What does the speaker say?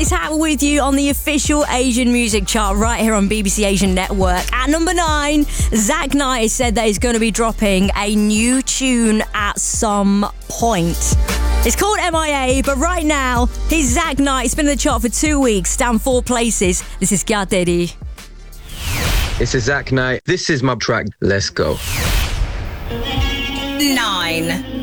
It's Hat with you on the official Asian music chart right here on BBC Asian Network. At number 9, Zack Knight has said that he's going to be dropping a new tune at some point. It's called MIA, but right now, he's Zack Knight. He's been in the chart for 2 weeks, down 4 places. This is Kya Teri. This is Zack Knight. This is my track. Let's go. 9.